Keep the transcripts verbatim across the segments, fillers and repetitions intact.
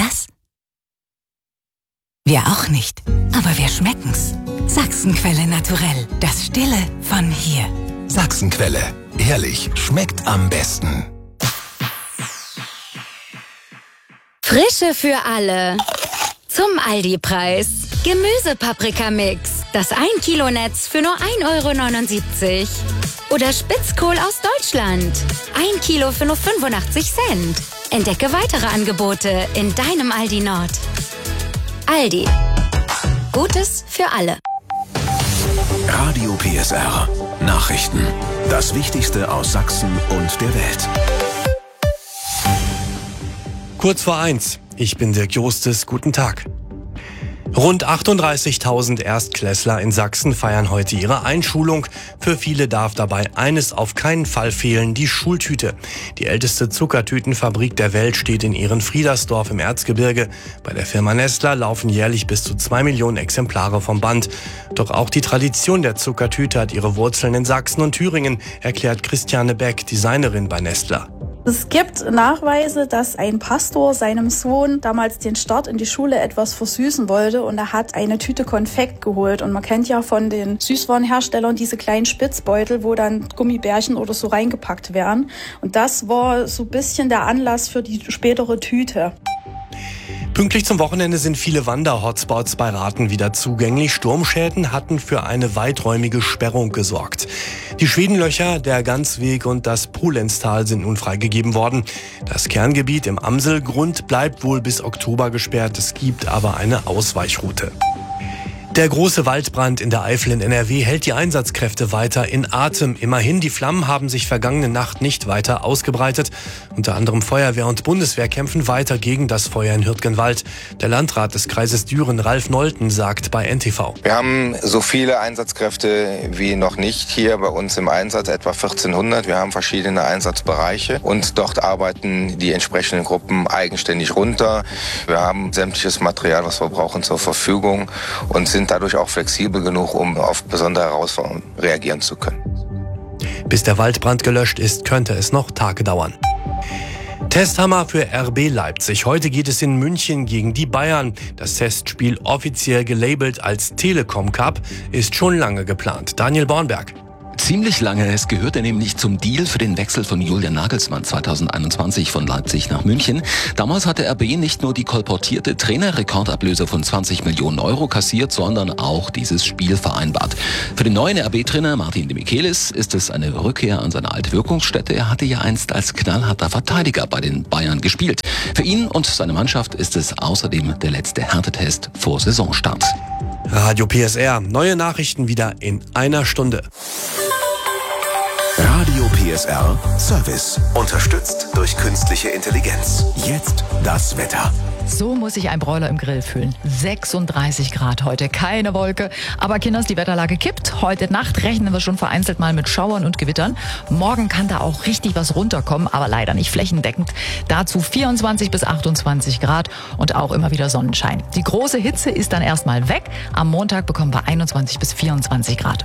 das? Wir auch nicht, aber wir schmecken's. Sachsenquelle Naturell, das Stille von hier. Sachsenquelle, ehrlich, schmeckt am besten. Frische für alle. Zum Aldi-Preis. Gemüsepaprikamix. Das ein Kilo Netz für nur ein Euro neunundsiebzig. Oder Spitzkohl aus Deutschland. ein Kilo für nur fünfundachtzig Cent. Entdecke weitere Angebote in deinem Aldi Nord. Aldi. Gutes für alle. Radio P S R. Nachrichten. Das Wichtigste aus Sachsen und der Welt. Kurz vor eins. Ich bin Dirk Jostes. Guten Tag. Rund achtunddreißigtausend Erstklässler in Sachsen feiern heute ihre Einschulung. Für viele darf dabei eines auf keinen Fall fehlen, die Schultüte. Die älteste Zuckertütenfabrik der Welt steht in Ehrenfriedersdorf im Erzgebirge. Bei der Firma Nestler laufen jährlich bis zu zwei Millionen Exemplare vom Band. Doch auch die Tradition der Zuckertüte hat ihre Wurzeln in Sachsen und Thüringen, erklärt Christiane Beck, Designerin bei Nestler. Es gibt Nachweise, dass ein Pastor seinem Sohn damals den Start in die Schule etwas versüßen wollte und er hat eine Tüte Konfekt geholt. Und man kennt ja von den Süßwarenherstellern diese kleinen Spitzbeutel, wo dann Gummibärchen oder so reingepackt werden. Und das war so ein bisschen der Anlass für die spätere Tüte. Pünktlich zum Wochenende sind viele Wander-Hotspots bei Rathen wieder zugänglich. Sturmschäden hatten für eine weiträumige Sperrung gesorgt. Die Schwedenlöcher, der Ganzweg und das Polenztal sind nun freigegeben worden. Das Kerngebiet im Amselgrund bleibt wohl bis Oktober gesperrt. Es gibt aber eine Ausweichroute. Der große Waldbrand in der Eifel in N R W hält die Einsatzkräfte weiter in Atem. Immerhin, die Flammen haben sich vergangene Nacht nicht weiter ausgebreitet. Unter anderem Feuerwehr und Bundeswehr kämpfen weiter gegen das Feuer in Hürtgenwald. Der Landrat des Kreises Düren, Ralf Nolten, sagt bei N T V. Wir haben so viele Einsatzkräfte wie noch nicht hier bei uns im Einsatz, etwa vierzehnhundert. Wir haben verschiedene Einsatzbereiche und dort arbeiten die entsprechenden Gruppen eigenständig runter. Wir haben sämtliches Material, was wir brauchen, zur Verfügung und sind dadurch auch flexibel genug, um auf besondere Herausforderungen reagieren zu können. Bis der Waldbrand gelöscht ist, könnte es noch Tage dauern. Testhammer für R B Leipzig. Heute geht es in München gegen die Bayern. Das Testspiel, offiziell gelabelt als Telekom Cup, ist schon lange geplant. Daniel Bornberg. Ziemlich lange. Es gehörte nämlich zum Deal für den Wechsel von Julian Nagelsmann zweitausendeinundzwanzig von Leipzig nach München. Damals hatte R B nicht nur die kolportierte Trainerrekordablöse von zwanzig Millionen Euro kassiert, sondern auch dieses Spiel vereinbart. Für den neuen R B-Trainer Martin de Michelis ist es eine Rückkehr an seine alte Wirkungsstätte. Er hatte ja einst als knallharter Verteidiger bei den Bayern gespielt. Für ihn und seine Mannschaft ist es außerdem der letzte Härtetest vor Saisonstart. Radio P S R. Neue Nachrichten wieder in einer Stunde. Radio P S R Service. Unterstützt durch künstliche Intelligenz. Jetzt das Wetter. So muss sich ein Broiler im Grill fühlen. sechsunddreißig Grad heute, keine Wolke. Aber Kinders, die Wetterlage kippt. Heute Nacht rechnen wir schon vereinzelt mal mit Schauern und Gewittern. Morgen kann da auch richtig was runterkommen, aber leider nicht flächendeckend. Dazu vierundzwanzig bis achtundzwanzig Grad und auch immer wieder Sonnenschein. Die große Hitze ist dann erstmal weg. Am Montag bekommen wir einundzwanzig bis vierundzwanzig Grad.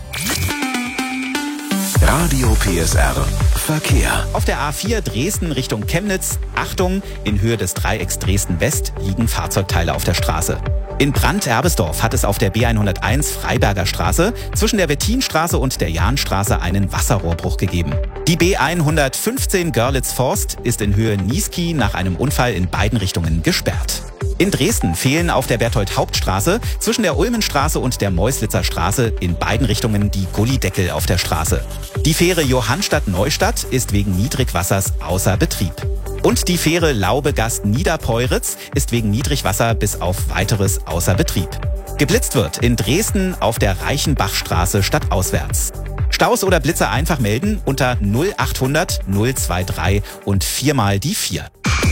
Radio P S R Verkehr. Auf der A vier Dresden Richtung Chemnitz, Achtung, in Höhe des Dreiecks Dresden-West liegen Fahrzeugteile auf der Straße. In Brandt-Erbesdorf hat es auf der B hunderteins Freiberger Straße zwischen der Wettinstraße und der Jahnstraße einen Wasserrohrbruch gegeben. Die B hundertfünfzehn Görlitz-Forst ist in Höhe Niesky nach einem Unfall in beiden Richtungen gesperrt. In Dresden fehlen auf der Berthold-Hauptstraße zwischen der Ulmenstraße und der Meuslitzer Straße in beiden Richtungen die Gullideckel auf der Straße. Die Fähre Johannstadt-Neustadt ist wegen Niedrigwassers außer Betrieb. Und die Fähre Laubegast-Niederpeuritz ist wegen Niedrigwasser bis auf weiteres außer Betrieb. Geblitzt wird in Dresden auf der Reichenbachstraße stadtauswärts. Staus oder Blitzer einfach melden unter null achthundert null dreiundzwanzig und viermal die vier.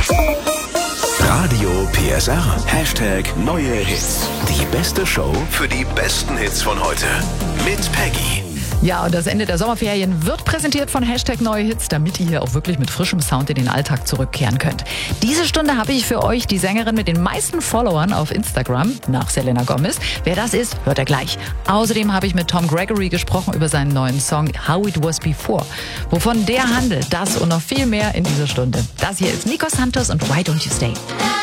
Radio P S R. Hashtag neue Hits. Die beste Show für die besten Hits von heute. Mit Peggy. Ja, und das Ende der Sommerferien wird präsentiert von Hashtag neue Hits, damit ihr hier auch wirklich mit frischem Sound in den Alltag zurückkehren könnt. Diese Stunde habe ich für euch die Sängerin mit den meisten Followern auf Instagram, nach Selena Gomez. Wer das ist, hört ihr gleich. Außerdem habe ich mit Tom Gregory gesprochen über seinen neuen Song How It Was Before. Wovon der handelt, das und noch viel mehr in dieser Stunde. Das hier ist Nico Santos und Why Don't You Stay?